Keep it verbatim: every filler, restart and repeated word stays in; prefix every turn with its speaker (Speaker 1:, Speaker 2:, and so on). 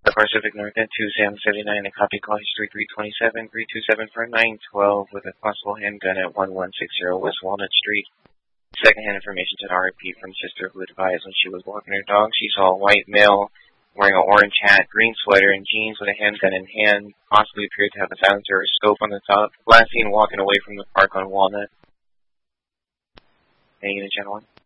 Speaker 1: Pacific North at two Sam seventy-nine, a copy call history three twenty-seven, three two seven for nine twelve with a possible handgun at one one six zero West Walnut Street. Secondhand information to an R I P from sister who advised when she was walking her dog, she saw a white male wearing an orange hat, green sweater, and jeans with a handgun in hand, possibly appeared to have a silencer or scope on the top. Last seen walking away from the park on Walnut. Any unit, gentlemen?